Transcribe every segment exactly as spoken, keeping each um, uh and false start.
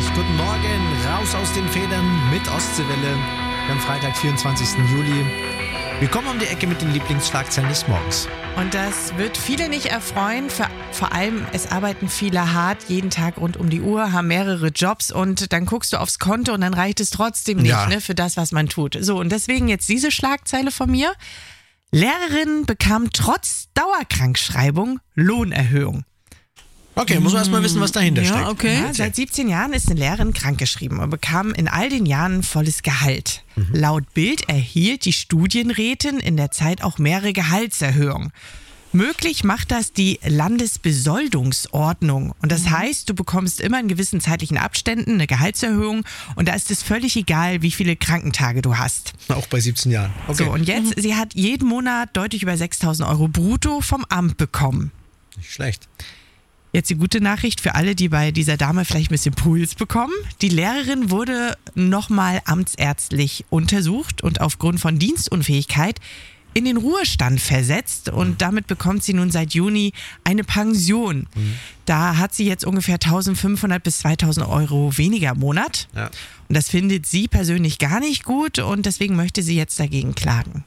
Guten Morgen, raus aus den Federn mit Ostseewelle. Am Freitag, vierundzwanzigsten Juli. Wir kommen um die Ecke mit den Lieblingsschlagzeilen des Morgens. Und das wird viele nicht erfreuen. Vor, vor allem, es arbeiten viele hart, jeden Tag rund um die Uhr, haben mehrere Jobs und dann guckst du aufs Konto und dann reicht es trotzdem nicht, Ja. ne, für das, was man tut. So, und deswegen jetzt diese Schlagzeile von mir. Lehrerin bekam trotz Dauerkrankschreibung Lohnerhöhung. Okay, muss man erstmal wissen, was dahinter Ja, steckt. okay. Ja, seit siebzehn Jahren ist eine Lehrerin krankgeschrieben und bekam in all den Jahren volles Gehalt. Mhm. Laut Bild erhielt die Studienrätin in der Zeit auch mehrere Gehaltserhöhungen. Möglich macht das die Landesbesoldungsordnung. Und das mhm. heißt, du bekommst immer in gewissen zeitlichen Abständen eine Gehaltserhöhung und da ist es völlig egal, wie viele Krankentage du hast. Auch bei siebzehn Jahren. Okay. So, und jetzt, mhm. sie hat jeden Monat deutlich über sechstausend Euro brutto vom Amt bekommen. Nicht schlecht. Jetzt die gute Nachricht für alle, die bei dieser Dame vielleicht ein bisschen Puls bekommen. Die Lehrerin wurde nochmal amtsärztlich untersucht und aufgrund von Dienstunfähigkeit in den Ruhestand versetzt und damit bekommt sie nun seit Juni eine Pension. Mhm. Da hat sie jetzt ungefähr eintausendfünfhundert bis zweitausend Euro weniger im Monat. Ja. Und das findet sie persönlich gar nicht gut und deswegen möchte sie jetzt dagegen klagen.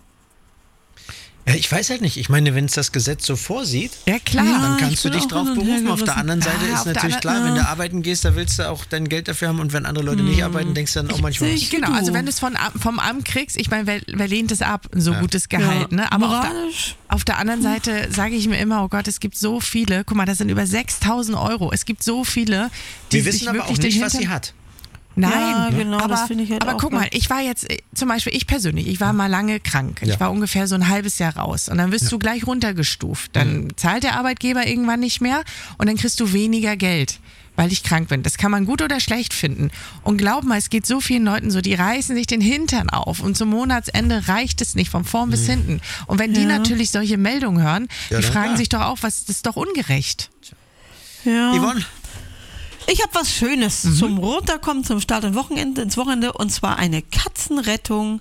Ja, ich weiß halt nicht. Ich meine, wenn es das Gesetz so vorsieht, Ja klar. Ja. dann ich kannst du bin dich auch drauf hin und berufen. her Auf der gerissen. anderen Seite Ah, ist auf der natürlich anderen- klar, ja. wenn du arbeiten gehst, da willst du auch dein Geld dafür haben und wenn andere Leute nicht arbeiten, denkst du dann auch manchmal, sehe was. ich- Genau, du. also wenn du es von, vom Amt kriegst, ich meine, wer, wer lehnt es ab, so Ja. gutes Gehalt, Ja. ne? Aber auf der, Moralisch. auf der anderen Seite sage ich mir immer, oh Gott, es gibt so viele, guck mal, das sind über sechstausend Euro, es gibt so viele, die Wir sich wissen aber wirklich auch nicht, den was sie Hintern- hat. Nein, Ja, genau, aber, das finde ich halt aber auch guck mal, ganz- ich war jetzt, äh, zum Beispiel ich persönlich, ich war mal lange krank. Ja. Ich war ungefähr so ein halbes Jahr raus und dann wirst du gleich runtergestuft. Dann zahlt der Arbeitgeber irgendwann nicht mehr und dann kriegst du weniger Geld, weil ich krank bin. Das kann man gut oder schlecht finden. Und glaub mal, es geht so vielen Leuten so, die reißen sich den Hintern auf und zum Monatsende reicht es nicht von vorn bis hinten. Und wenn die Ja. natürlich solche Meldungen hören, Ja, die dann fragen klar. sich doch auch, was, das ist doch ungerecht. Ja. Yvonne? Ich habe was Schönes Mhm. zum Runterkommen, zum Start und Wochenende, ins Wochenende und zwar eine Katzenrettung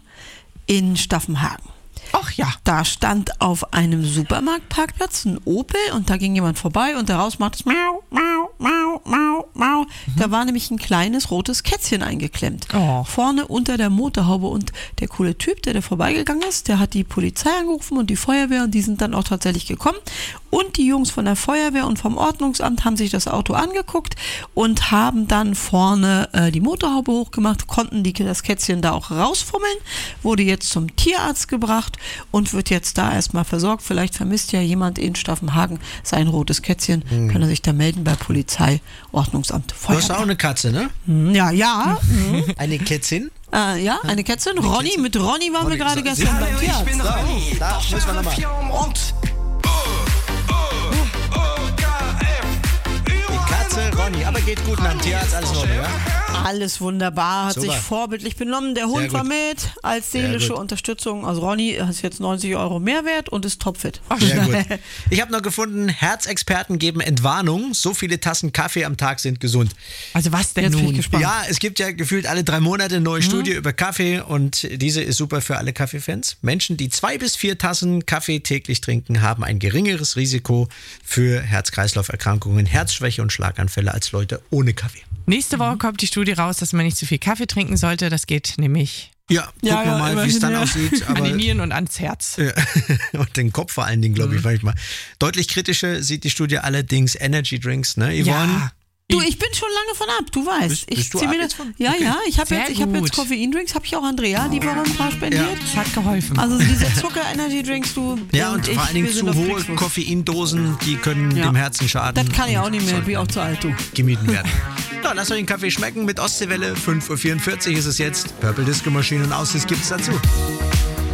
in Staffenhagen. Ach ja. Da stand auf einem Supermarktparkplatz ein Opel und da ging jemand vorbei und daraus macht es Mau, Mau, Mau, Mau, Mau. Da war nämlich ein kleines rotes Kätzchen eingeklemmt. Oh. Vorne unter der Motorhaube und der coole Typ, der da vorbeigegangen ist, der hat die Polizei angerufen und die Feuerwehr und die sind dann auch tatsächlich gekommen. Und die Jungs von der Feuerwehr und vom Ordnungsamt haben sich das Auto angeguckt und haben dann vorne äh, die Motorhaube hochgemacht, konnten die, das Kätzchen da auch rausfummeln, wurde jetzt zum Tierarzt gebracht und wird jetzt da erstmal versorgt. Vielleicht vermisst ja jemand in Staffenhagen sein rotes Kätzchen, kann er sich da melden bei Polizei, Ordnungsamt, Du hast auch Feuerwehr. eine Katze, ne? Hm, Ja, ja, Eine Kätzin? äh, ja, eine Kätzin. Ronny, Kätzin. mit Ronny waren Ronny, wir gerade so- gestern beim Hallo, ich Tierarzt. bin Ronny, da doch müssen wir noch mal. Firma und oh, oh, oh, K F. Die Katze Ronny, aber geht gut nach dem Tierarzt, alles in Ordnung, ja? Alles wunderbar, hat Super. sich vorbildlich benommen. Der Sehr Hund gut. war mit als Sehr seelische gut. Unterstützung. Also Ronny ist jetzt neunzig Euro Mehrwert und ist topfit. Sehr gut. Ich habe noch gefunden, Herzexperten geben Entwarnung, so viele Tassen Kaffee am Tag sind gesund. Also was denn Jetzt bin ich nun? gespannt. Ja, es gibt ja gefühlt alle drei Monate eine neue Studie über Kaffee und diese ist super für alle Kaffeefans. Menschen, die zwei bis vier Tassen Kaffee täglich trinken, haben ein geringeres Risiko für Herz-Kreislauf-Erkrankungen, Herzschwäche und Schlaganfälle als Leute ohne Kaffee. Nächste Woche kommt die Studie raus, dass man nicht zu viel Kaffee trinken sollte. Das geht nämlich Ja, gucken Ja, wir ja, mal, wie es immerhin, dann ja. aussieht. an Aber die Nieren und ans Herz. Ja, und den Kopf vor allen Dingen, glaube ich, manchmal. Deutlich kritischer sieht die Studie allerdings Energy Drinks, ne, Yvonne? Ja. Du, ich bin schon lange von ab, du weißt. Bist- ich bist du zieh ab mir jetzt das, von? ja, Okay. ja, ich habe Sehr jetzt, ich hab jetzt gut. Koffeindrinks, habe ich auch Andrea die Woche ein paar spendiert. Das hat geholfen. Also diese Ja, Zucker-Energy-Drinks, du und ich, vor allen Dingen wir zu sind auf hohe Kriegsfuß. Koffeindosen, die können Ja. dem Herzen schaden. Das kann ich auch und nicht mehr, sollten bin auch zu alt, du. gemieden werden. Ja, lasst euch den Kaffee schmecken mit Ostseewelle. fünf Uhr vierundvierzig ist es jetzt. Purple Disco Machine und Aussicht gibt's dazu.